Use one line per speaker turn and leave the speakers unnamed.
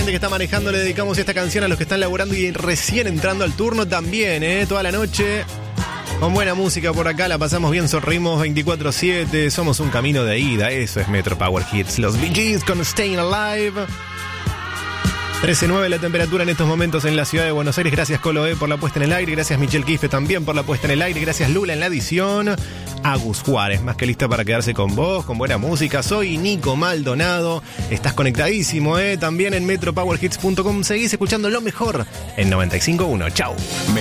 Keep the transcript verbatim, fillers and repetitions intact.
gente que está manejando le dedicamos esta canción, a los que están laburando y recién entrando al turno también, ¿eh? Toda la noche con buena música por acá, la pasamos bien, sonreímos veinticuatro siete, somos un camino de ida, eso es Metro Power Hits. Los Bee Gees con Staying Alive. trece nueve la temperatura en estos momentos en la ciudad de Buenos Aires. Gracias Coloe por la puesta en el aire. Gracias Michelle Quispe también por la puesta en el aire. Gracias Lula en la edición. Agus Juárez, más que lista para quedarse con vos, con buena música. Soy Nico Maldonado. Estás conectadísimo, ¿eh? También en metro power hits punto com. Seguís escuchando lo mejor en noventa y cinco punto uno. Chau.